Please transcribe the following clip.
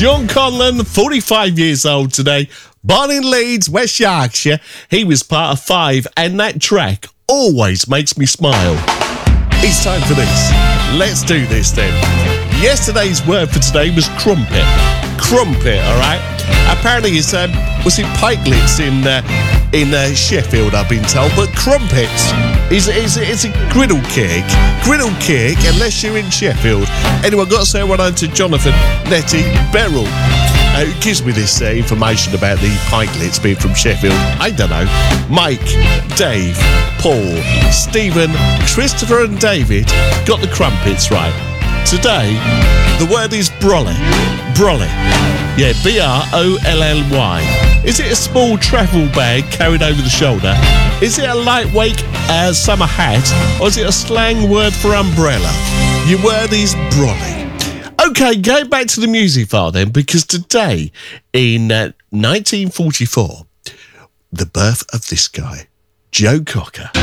John Conlon, 45 years old today, born in Leeds, West Yorkshire. He was part of Five, and that track always makes me smile. It's time for this. Let's do this then. Yesterday's word for today was crumpet. Crumpet, all right? Apparently it's, was it pikelets in Sheffield, I've been told, but crumpets is a griddle cake. Griddle cake, unless you're in Sheffield. Anyway, I've got to say one on to Jonathan Nettie Beryl, who gives me this information about the pikelets being from Sheffield. I don't know. Mike, Dave, Paul, Stephen, Christopher and David got the crumpets right. Today, the word is brolly. Brolly. Yeah, B-R-O-L-L-Y. Is it a small travel bag carried over the shoulder? Is it a lightweight summer hat? Or is it a slang word for umbrella? Your word is brolly. Okay, going back to the music file then, because today, in 1944, the birth of this guy, Joe Cocker.